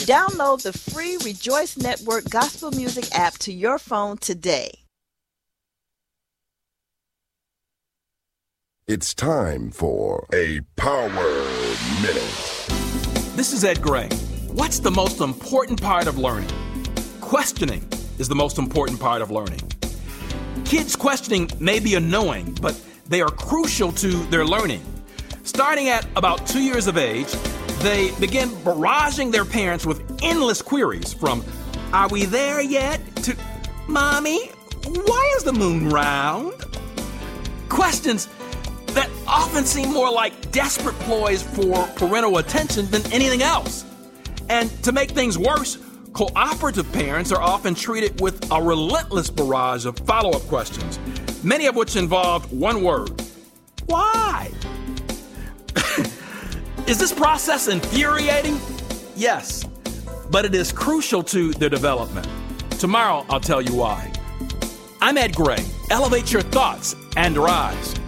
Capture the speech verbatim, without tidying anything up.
Download the free Rejoice Network gospel music app to your phone today. It's time for a Power Minute. This is Ed Gray. What's the most important part of learning? Questioning is the most important part of learning. Kids questioning may be annoying, but they are crucial to their learning. Starting at about two years of age, they begin barraging their parents with endless queries from, "Are we there yet?" to, "Mommy, why is the moon round?" Questions that often seem more like desperate ploys for parental attention than anything else. And to make things worse, cooperative parents are often treated with a relentless barrage of follow-up questions, many of which involve one word: why? Is this process infuriating? Yes, but it is crucial to their development. Tomorrow, I'll tell you why. I'm Ed Gray. Elevate your thoughts and rise.